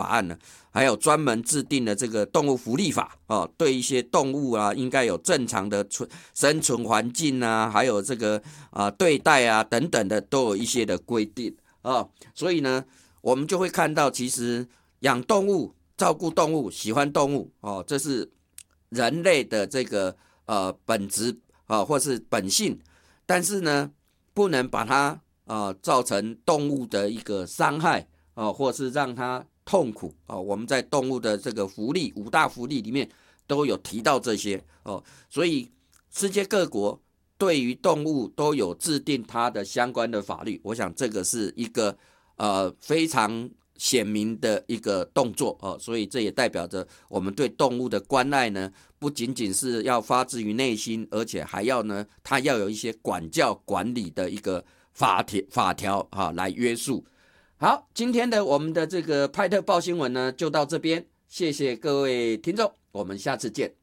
案呢，还有专门制定的这个动物福利法哦，对一些动物啊，应该有正常的生存环境啊，还有这个对待啊等等的，都有一些的规定啊。所以呢，我们就会看到，其实养动物、照顾动物、喜欢动物哦，这是人类的这个本质或是本性，但是呢，不能把它造成动物的一个伤害或是让它痛苦我们在动物的这个福利五大福利里面都有提到这些所以世界各国对于动物都有制定它的相关的法律，我想这个是一个非常显明的一个动作所以这也代表着我们对动物的关爱呢，不仅仅是要发自于内心，而且还要呢，它要有一些管教管理的一个法条来约束。好，今天的我们的这个派特报新闻呢，就到这边，谢谢各位听众，我们下次见。